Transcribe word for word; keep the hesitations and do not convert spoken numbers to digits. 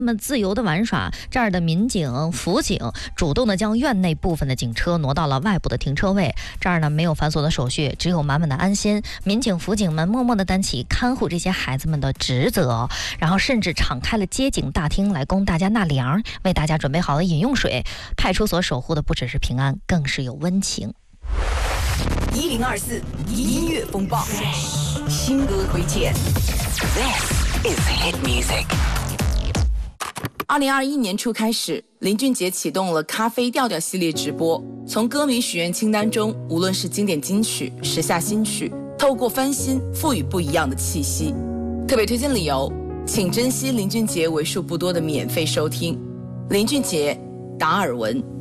们自由的玩耍，这儿的民警、辅警主动的将院内部分的警车挪到了外部的停车位，这儿呢没有繁琐的手续，只有满满的安心。民警、辅警们默默的担起看护这些孩子们的职责，然后甚至敞开了接警大厅来供大家纳凉，为大家准备好了饮用水。派出所守护的不只是平安，更是有温情。 一零二四音乐风暴，新歌推荐。This is hit music。 二零二一年初开始，林俊杰启动了咖啡调调系列直播，从歌迷许愿清单中，无论是经典金曲、时下新曲，透过翻新赋予不一样的气息。特别推荐理由，请珍惜林俊杰为数不多的免费收听。林俊杰，达尔文。